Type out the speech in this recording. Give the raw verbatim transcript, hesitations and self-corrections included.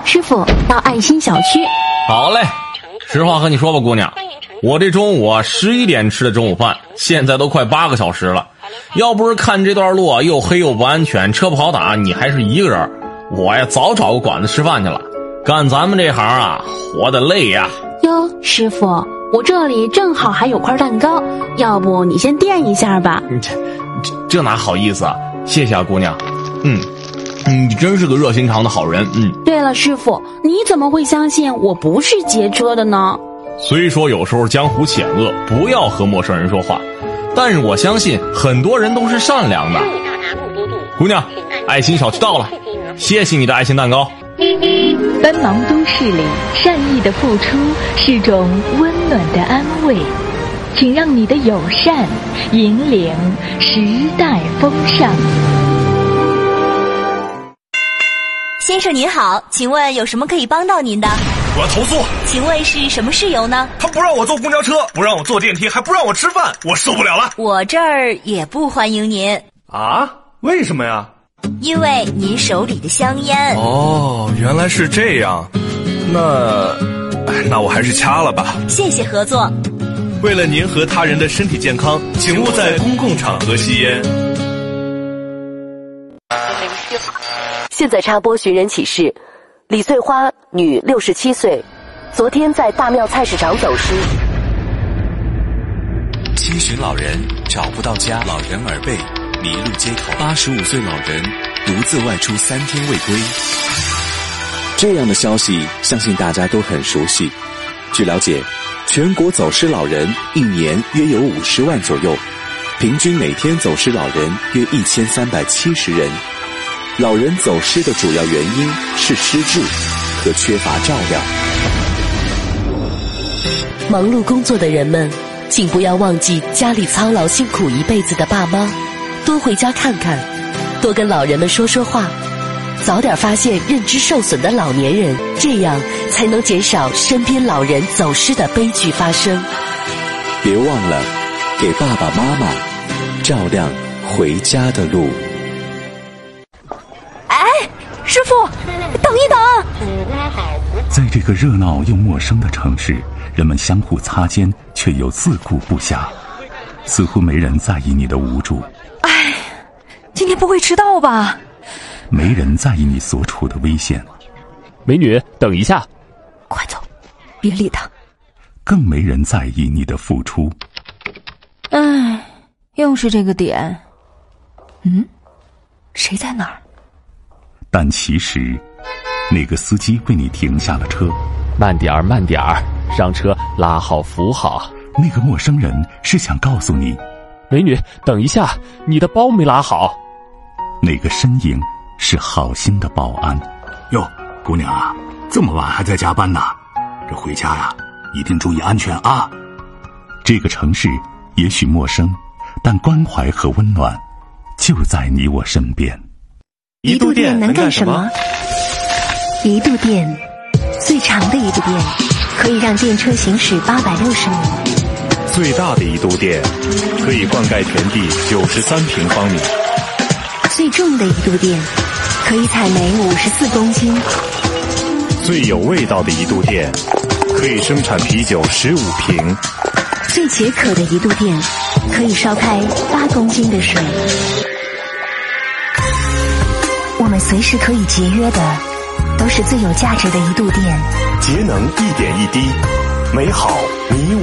师傅到爱心小区。 好嘞，实话和你说吧，姑娘，我这中午啊十一点吃的中午饭，现在都快八个小时了。要不是看这段路啊又黑又不安全，车不好打，你还是一个人，我呀早找个馆子吃饭去了。干咱们这行啊，活得累呀。 哟，师傅，我这里正好还有块蛋糕，要不你先垫一下吧。 这这这哪好意思啊，谢谢啊姑娘。嗯，你真是个热心肠的好人。嗯。 对了，师傅，你怎么会相信我不是劫车的呢？ 虽说有时候江湖险恶，不要和陌生人说话，但是我相信很多人都是善良的。姑娘，爱心小区到了，谢谢你的爱心蛋糕。 奔忙都市里，善意的付出是种温暖的安慰，请让你的友善引领时代风尚。 先生您好，请问有什么可以帮到您的？ 我要投诉。 请问是什么事由呢？ 他不让我坐公交车，不让我坐电梯，还不让我吃饭，我受不了了。 我这儿也不欢迎您。 啊？为什么呀？ 因为您手里的香烟。 哦，原来是这样。那那我还是掐了吧。 谢谢合作。 为了您和他人的身体健康，请勿在公共场合吸烟。 现在插播寻人启事：李穗花，女，六十七岁，昨天在大庙菜市场走失。 七旬老人找不到家，老人耳背，迷路街头。八十五岁老人独自外出三天未归。这样的消息，相信大家都很熟悉。据了解，全国走失老人一年约有五十万左右，平均每天走失老人约一千三百七十人。老人走失的主要原因是失智和缺乏照料。 忙碌工作的人们，请不要忘记家里操劳辛苦一辈子的爸妈，多回家看看，多跟老人们说说话，早点发现认知受损的老年人，这样才能减少身边老人走失的悲剧发生。 别忘了给爸爸妈妈照亮回家的路。 师傅，等一等！ 在这个热闹又陌生的城市，人们相互擦肩，却又自顾不暇，似乎没人在意你的无助。 哎，今天不会迟到吧？ 没人在意你所处的危险。 美女，等一下！ 快走，别理他。 更没人在意你的付出。 哎，又是这个点。嗯，谁在哪儿？ 但其实，那个司机为你停下了车。 慢点儿，慢点儿，上车，拉好扶好。 那个陌生人是想告诉你， 美女，等一下，你的包没拉好。 那个身影是好心的保安。 哟，姑娘啊，这么晚还在加班呢？这回家呀，一定注意安全啊。 这个城市也许陌生，但关怀和温暖就在你我身边。 移渡电能干什么？移渡电，最长的移渡电可以让电车行驶八百六十米， 最大的移渡电可以灌溉田地九十三平方米， 最重的移渡电可以采煤五十四公斤， 最有味道的移渡电可以生产啤酒十五瓶， 最解渴的移渡电可以烧开八公斤的水。我们随时可以节约的，都是最有价值的移渡电。 节能一点一滴，美好你我。